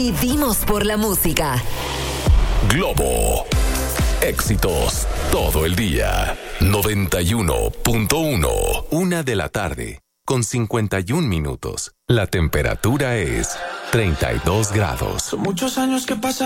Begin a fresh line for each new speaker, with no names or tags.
Vivimos por la música.
Globo. Éxitos todo el día. 91.1. 1:51 p.m. La temperatura es 32 grados.
Son muchos años que pasan.